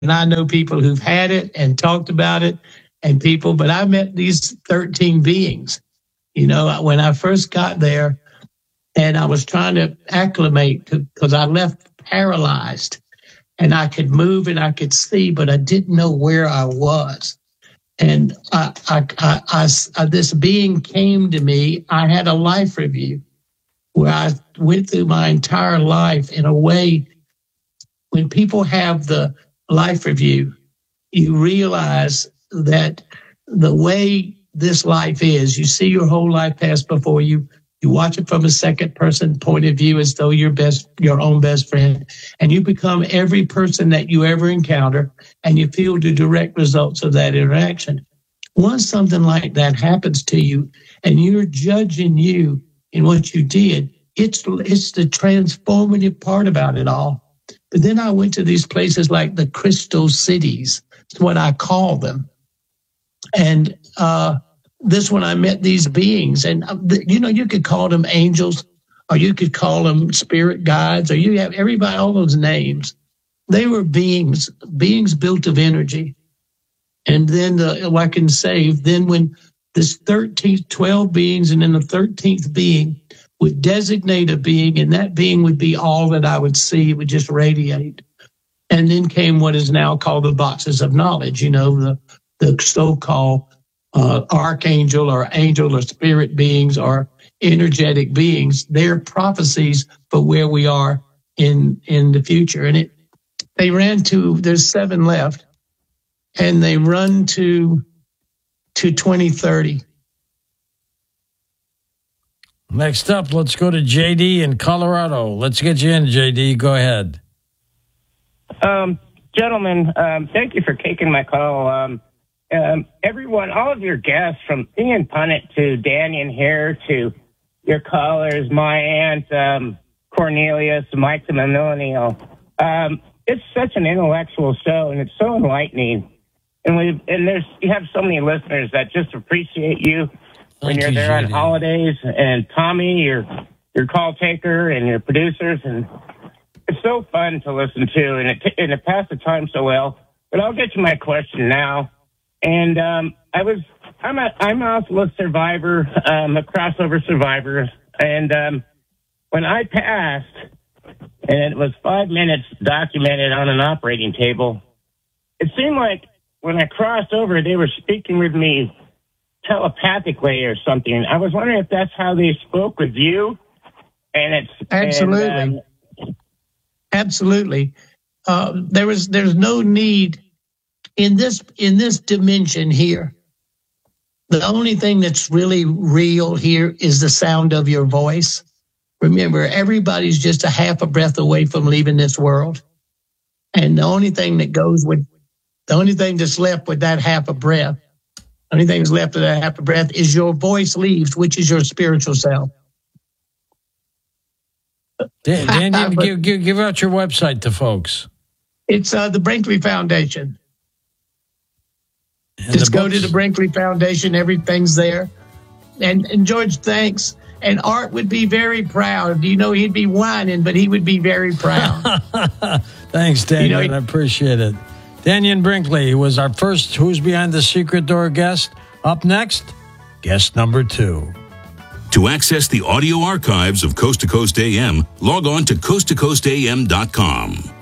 And I know people who've had it and talked about it and people, but I met these 13 beings, when I first got there and I was trying to acclimate because I left paralyzed and I could move and I could see, but I didn't know where I was. And this being came to me. I had a life review where I went through my entire life in a way. When people have the life review, you realize that the way this life is, you see your whole life pass before you. You watch it from a second person point of view as though you're your own best friend, and you become every person that you ever encounter, and you feel the direct results of that interaction. Once something like that happens to you, and you're judging you in what you did, it's the transformative part about it all. But then I went to these places like the crystal cities. It's what I call them, and this when I met these beings, and you could call them angels, or you could call them spirit guides, or you have everybody, all those names. They were beings built of energy. And then I can say, then when this 12 beings, and then the 13th being would designate a being, and that being would be all that I would see. It would just radiate. And then came what is now called the boxes of knowledge, the so-called archangel or angel or spirit beings or energetic beings. They're prophecies for where we are in the future. And there's 7 left, and they run to 2030. Next up, let's go to JD in Colorado. Let's get you in, JD. Go ahead. Gentlemen, thank you for taking my call. Everyone, all of your guests, from Ian Punnett to Daniel here to your callers, my aunt Cornelius, Mike the Millennial. It's such an intellectual show, and it's so enlightening. And you have so many listeners that just appreciate you when you're there on holidays. And Tommy, your call taker, and your producers, and it's so fun to listen to, and it passed the time so well. But I'll get to my question now. And I'm a Auschwitz survivor, a crossover survivor. And when I passed, and it was 5 minutes documented on an operating table, it seemed like when I crossed over, they were speaking with me telepathically or something. I was wondering if that's how they spoke with you. And it's absolutely, absolutely. There's no need. In this dimension here, the only thing that's really real here is the sound of your voice. Remember, everybody's just a half a breath away from leaving this world. And the only thing that's left with that half a breath, the only thing that's left of that half a breath is your voice leaves, which is your spiritual self. Dan, give out your website to folks. It's the Brinkley Foundation. Just go to the Brinkley Foundation. Everything's there. And George, thanks. And Art would be very proud. He'd be whining, but he would be very proud. Thanks, Daniel. I appreciate it. Daniel Brinkley was our first Who's Behind the Secret Door guest. Up next, guest number 2. To access the audio archives of Coast to Coast AM, log on to coasttocoastam.com.